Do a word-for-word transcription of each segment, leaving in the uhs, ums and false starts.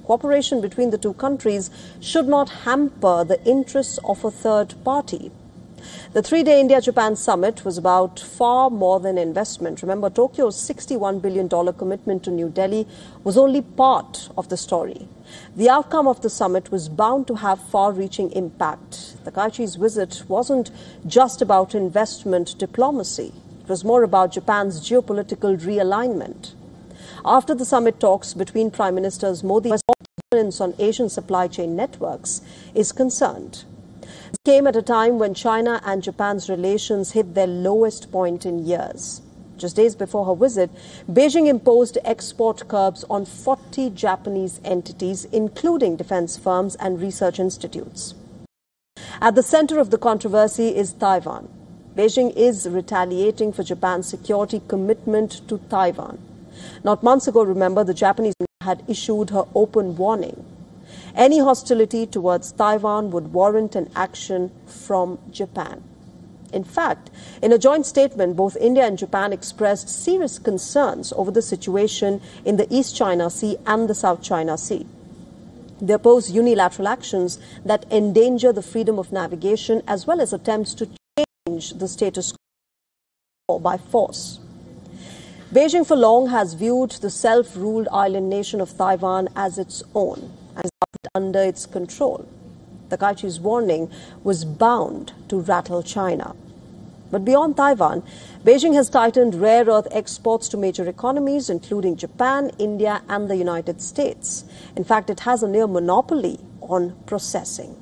Cooperation between the two countries should not hamper the interests of a third party. The three-day India-Japan summit was about far more than investment. Remember, Tokyo's sixty-one billion dollars commitment to New Delhi was only part of the story. The outcome of the summit was bound to have far-reaching impact. Takaichi's visit wasn't just about investment diplomacy. It was more about Japan's geopolitical realignment. After the summit talks between Prime Ministers Modi's dominance on Asian supply chain networks is concerned. This came at a time when China and Japan's relations hit their lowest point in years. Just days before her visit, Beijing imposed export curbs on forty Japanese entities, including defense firms and research institutes. At the center of the controversy is Taiwan. Beijing is retaliating for Japan's security commitment to Taiwan. Not months ago, remember, the Japanese had issued her open warning. Any hostility towards Taiwan would warrant an action from Japan. In fact, in a joint statement, both India and Japan expressed serious concerns over the situation in the East China Sea and the South China Sea. They oppose unilateral actions that endanger the freedom of navigation as well as attempts to change the status quo by force. Beijing for long has viewed the self-ruled island nation of Taiwan as its own and under its control. Takaichi's warning was bound to rattle China. But beyond Taiwan, Beijing has tightened rare earth exports to major economies, including Japan, India, and the United States. In fact, it has a near monopoly on processing.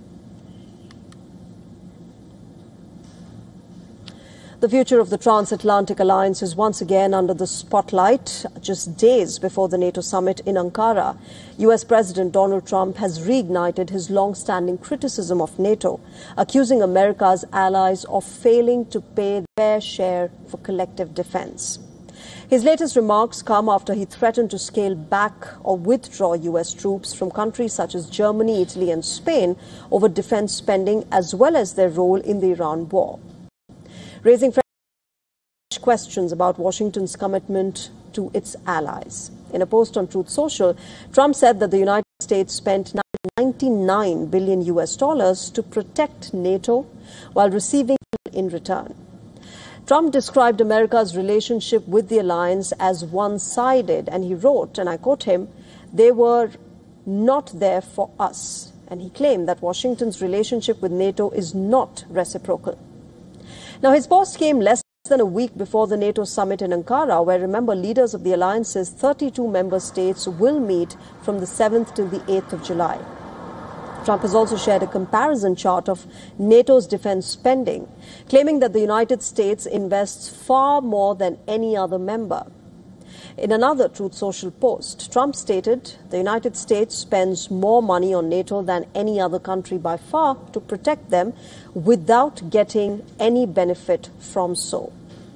The future of the transatlantic alliance is once again under the spotlight. Just days before the NATO summit in Ankara, U S President Donald Trump has reignited his long-standing criticism of NATO, accusing America's allies of failing to pay their share for collective defense. His latest remarks come after he threatened to scale back or withdraw U S troops from countries such as Germany, Italy, and Spain over defense spending as well as their role in the Iran war, raising questions about Washington's commitment to its allies. In a post on Truth Social, Trump said that the United States spent ninety-nine billion U S dollars to protect NATO while receiving in return. Trump described America's relationship with the alliance as one-sided, and he wrote, and I quote him, "They were not there for us." And he claimed that Washington's relationship with NATO is not reciprocal. Now, his post came less than a week before the NATO summit in Ankara, where, remember, leaders of the alliance's thirty-two member states will meet from the seventh till the eighth of July. Trump has also shared a comparison chart of NATO's defense spending, claiming that the United States invests far more than any other member. In another Truth Social post, Trump stated the United States spends more money on NATO than any other country by far to protect them without getting any benefit from so.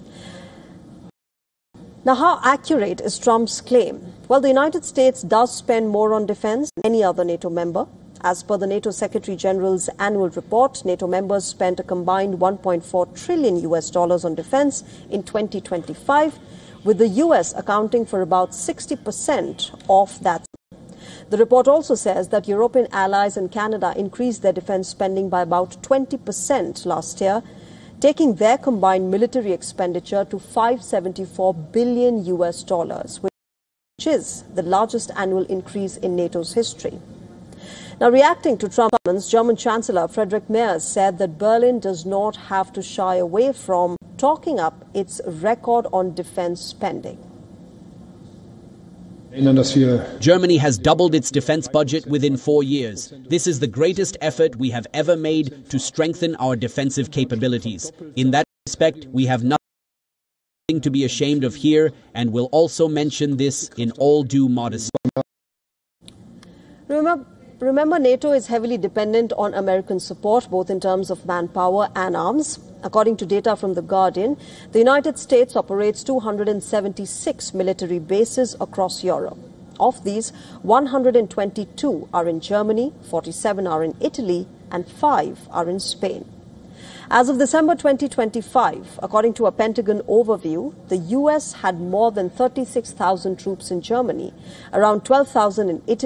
Now, how accurate is Trump's claim? Well, the United States does spend more on defense than any other NATO member. As per the NATO Secretary General's annual report, NATO members spent a combined one point four trillion U S dollars on defense in twenty twenty-five, with the U S accounting for about sixty percent of that. The report also says that European allies and Canada increased their defense spending by about twenty percent last year, taking their combined military expenditure to five hundred seventy-four billion U S dollars, which is the largest annual increase in NATO's history. Now, reacting to Trump's comments, German Chancellor Friedrich Merz said that Berlin does not have to shy away from talking up its record on defense spending. Germany has doubled its defense budget within four years. This is the greatest effort we have ever made to strengthen our defensive capabilities. In that respect, we have nothing to be ashamed of here, and will also mention this in all due modesty. Remember, Remember, NATO is heavily dependent on American support, both in terms of manpower and arms. According to data from The Guardian, the United States operates two hundred seventy-six military bases across Europe. Of these, one hundred twenty-two are in Germany, forty-seven are in Italy, and five are in Spain. As of December twenty twenty-five, according to a Pentagon overview, the U S had more than thirty-six thousand troops in Germany, around twelve thousand in Italy,